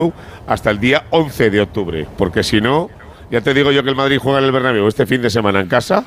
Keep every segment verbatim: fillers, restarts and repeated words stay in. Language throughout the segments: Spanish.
hasta el día once de octubre, porque si no, ya te digo yo que el Madrid juega en el Bernabéu este fin de semana en casa.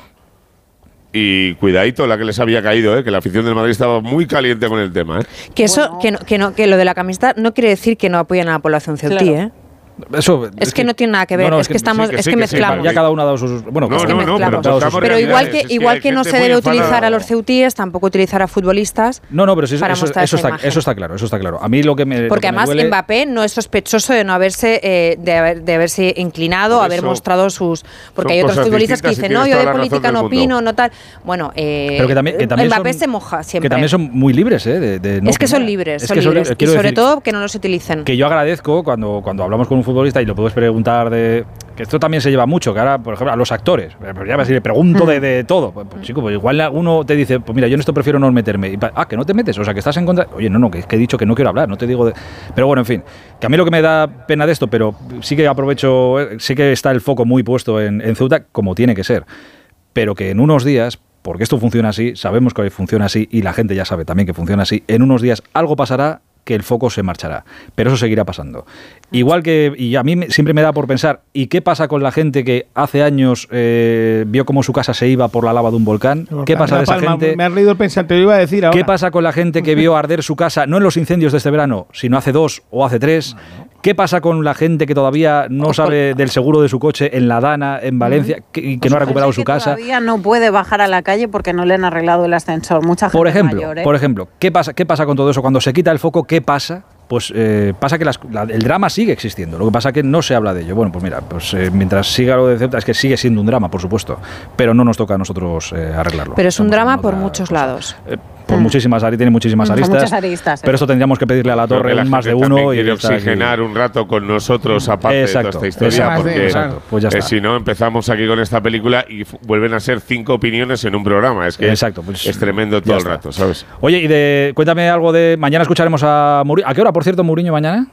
Y cuidadito la que les había caído, ¿eh? Que la afición del Madrid estaba muy caliente con el tema, ¿eh? Que eso, bueno. que, no, que, no, que lo de la camiseta no quiere decir que no apoyen a la población ceutí, claro. ¿eh? Eso, es, es que, que no tiene nada que ver, no, no, es, es que estamos, sí, que es sí, que mezclamos. Que sí, ya cada uno ha dado sus, bueno, no, es que no, mezclamos. No, pero, pero igual que, igual que, que no se debe utilizar a los ceutíes, tampoco utilizar a futbolistas. No, no, pero sí, para eso, eso, eso, está, eso está claro, eso está claro. A mí lo que me porque lo que además me duele... Mbappé no es sospechoso de no haberse eh, de, haber, de haberse inclinado, haber mostrado sus, porque hay otros futbolistas que dicen no, yo de política no opino, no tal. Bueno, eh, pero que también, que también Mbappé son, se moja siempre. Que también son muy libres, ¿eh? De, de no es que son libres, son libres y sobre todo que no los utilicen. Que yo agradezco cuando cuando hablamos con un futbolista y lo puedes preguntar de que esto también se lleva mucho, que ahora, por ejemplo, a los actores, pues ya si le pregunto de, de todo, pues, pues chico, pues igual uno te dice, pues mira, yo en esto prefiero no meterme, y, ah, que no te metes, o sea, que estás en contra, oye, no, no, que, que he dicho que no quiero hablar, no te digo de... Pero bueno, en fin, que a mí lo que me da pena de esto, pero sí que aprovecho, sí que está el foco muy puesto en, en Ceuta, como tiene que ser, pero que en unos días, porque esto funciona así, sabemos que funciona así, y la gente ya sabe también que funciona así, en unos días algo pasará, que el foco se marchará. Pero eso seguirá pasando. Igual que, y a mí me, siempre me da por pensar, ¿y qué pasa con la gente que hace años eh, vio cómo su casa se iba por la lava de un volcán? volcán ¿Qué pasa de esa Palma, gente? Me has leído el pensamiento, te lo iba a decir ahora. ¿Qué pasa con la gente que vio arder su casa, no en los incendios de este verano, sino hace dos o hace tres? ¿Qué pasa con la gente que todavía no sabe del seguro de su coche en La Dana, en Valencia, que, que pues no ha recuperado su casa? Todavía no puede bajar a la calle porque no le han arreglado el ascensor. Mucha gente por ejemplo, mayor, ¿eh? Por ejemplo, ¿qué pasa, ¿qué pasa con todo eso? Cuando se quita el foco, ¿qué pasa? Pues eh, pasa que las, la, el drama sigue existiendo. Lo que pasa es que no se habla de ello. Bueno, pues mira, pues eh, mientras siga lo de Ceuta, es que sigue siendo un drama, por supuesto, pero no nos toca a nosotros eh, arreglarlo. Pero es un drama por muchos cosa. lados. Eh, por mm. muchísimas aristas, tiene muchísimas aristas. Muchas aristas, pero eh. esto tendríamos que pedirle a la torre un más de uno y quiere oxigenar un rato con nosotros aparte exacto, de toda esta historia, exacto, porque exacto, pues ya está. Eh, si no empezamos aquí con esta película y f- vuelven a ser cinco opiniones en un programa. Es que exacto, pues es tremendo todo el está. rato, ¿sabes? Oye, y de cuéntame algo de mañana escucharemos a Mourinho. ¿A qué hora, por cierto, Mourinho mañana?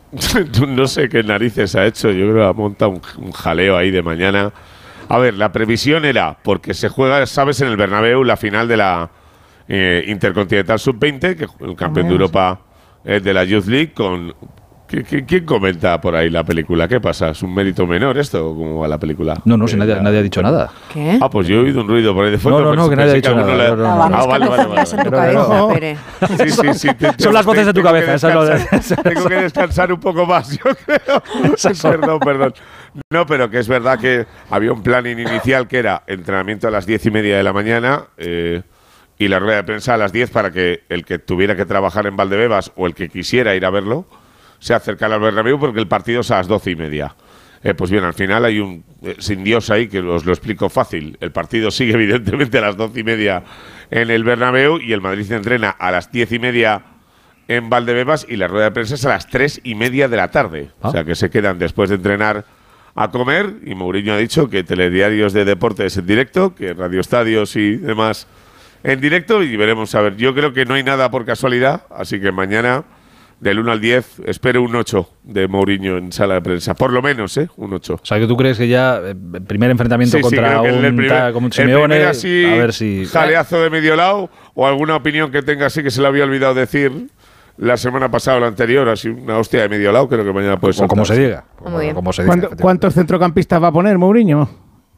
No sé qué narices ha hecho. Yo creo que ha montado un, un jaleo ahí de mañana. A ver, la previsión era, porque se juega, sabes, en el Bernabéu la final de la eh, Intercontinental sub veinte, que el campeón de Europa eh, de la Youth League, con... ¿Quién comenta por ahí la película? ¿Qué pasa? ¿Es un mérito menor esto? ¿Cómo va la película? No, no, si nadie, nadie ha dicho nada. ¿Qué? Ah, pues yo he oído un ruido por ahí de fondo. No, no, no, que nadie ha dicho nada. Le... No, no, no. Ah, vale, vale, vale. En tu cabeza, Pere. Sí, sí, sí. Te, te, Son las voces de tu cabeza. Esas lo de... Tengo que descansar un poco más, yo creo. Perdón, perdón. No, pero que es verdad que había un plan inicial que era entrenamiento a las diez y media de la mañana eh, y la rueda de prensa a las diez para que el que tuviera que trabajar en Valdebebas o el que quisiera ir a verlo se acercara al Bernabéu, porque el partido es a las doce y media. Eh, pues bien, al final hay un eh, sin Dios ahí que os lo explico fácil. El partido sigue evidentemente a las doce y media en el Bernabéu y el Madrid se entrena a las diez y media en Valdebebas y la rueda de prensa es a las tres y media de la tarde. Ah. O sea que se quedan después de entrenar a comer y Mourinho ha dicho que telediarios de deportes en directo, que radioestadios y demás en directo y veremos a ver. Yo creo que no hay nada por casualidad, así que mañana del uno al diez espero un ocho de Mourinho en sala de prensa, por lo menos, ¿eh? Un ocho. O sea, que tú crees que ya el eh, primer enfrentamiento sí, contra sí, un, el primer, ta, como un Simeone, el así, a ver si jaleazo de medio lado o alguna opinión que tenga así que se le había olvidado decir la semana pasada o la anterior, así una hostia de medio lado, creo que mañana puede ser. O como se diga. Muy bien. Como se diga ¿Cuánto, ¿Cuántos centrocampistas va a poner Mourinho?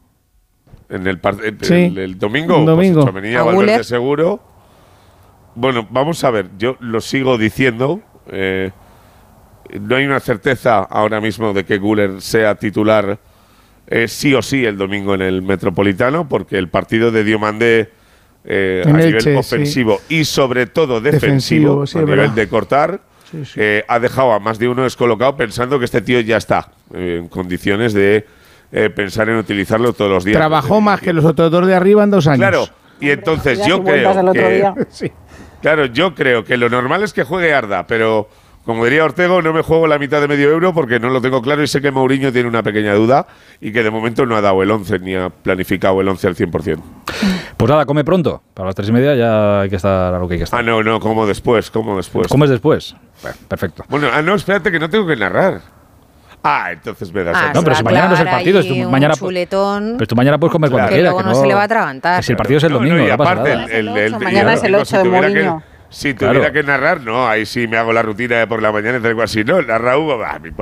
En el, el, sí. el, el domingo, un domingo. Pues Tchouaméni, Valverde seguro. Bueno, vamos a ver, yo lo sigo diciendo. Eh, no hay una certeza ahora mismo de que Güler sea titular eh, sí o sí el domingo en el Metropolitano, porque el partido de Diomandé eh, a nivel Elche, ofensivo sí. y sobre todo defensivo, defensivo sí, a nivel verdad. de cortar, sí, sí. Eh, ha dejado a más de uno descolocado pensando que este tío ya está eh, en condiciones de eh, pensar en utilizarlo todos los días. Trabajó más que los otros dos de arriba en dos años. Claro, y entonces ya yo creo que, sí. claro, yo creo que lo normal es que juegue Arda, pero como diría Ortego, no me juego la mitad de medio euro porque no lo tengo claro y sé que Mourinho tiene una pequeña duda y que de momento no ha dado el once ni ha planificado el once al cien por ciento. Pues nada, come pronto. Para las tres y media ya hay que estar a lo que hay que estar. Ah, no, no, como después, como después. ¿Comes después? Bueno, perfecto. Bueno, ah, no, espérate que no tengo que narrar. Ah, entonces me das ah, No, pero si mañana no es el partido, es tu mañana. Chuletón, pero tú mañana puedes comer claro, cuando quieras. Que luego que no, no se le va a atragantar. Si el partido es el domingo, no, no, y no pasa aparte, nada. El, el, el, mañana es el ocho si de Mourinho. Si tuviera Claro. que narrar, no, ahí sí me hago la rutina de por la mañana, tal cual. Si no, narra Hugo, bah,